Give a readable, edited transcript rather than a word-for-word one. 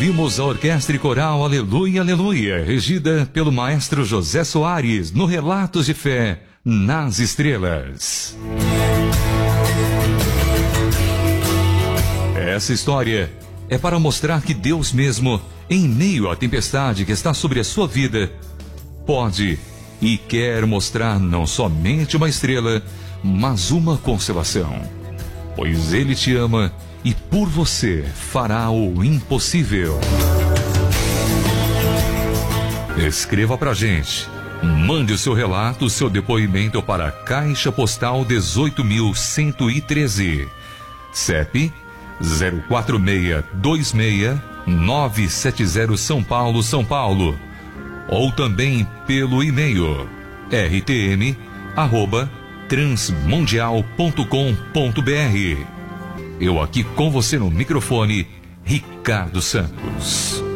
ouvimos a Orquestra e Coral Aleluia, Aleluia, regida pelo maestro José Soares, no Relatos de Fé, nas Estrelas. Essa história é para mostrar que Deus mesmo, em meio à tempestade que está sobre a sua vida, pode e quer mostrar não somente uma estrela, mas uma constelação. Pois Ele te ama e por você fará o impossível. Escreva pra gente. Mande o seu relato, o seu depoimento para a Caixa Postal 18.113. CEP 04626-970 São Paulo, São Paulo. Ou também pelo e-mail rtm@transmundial.com.br. Eu aqui com você no microfone, Ricardo Santos.